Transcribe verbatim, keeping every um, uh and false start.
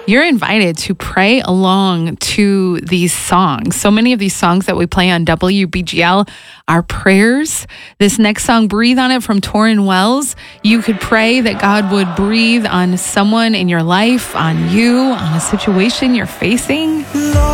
you're invited to pray along to these songs. So many of these songs that we play on W B G L are prayers. This next song, Breathe on It from Torrin Wells, you could pray that God would breathe on someone in your life, on you, on a situation you're facing.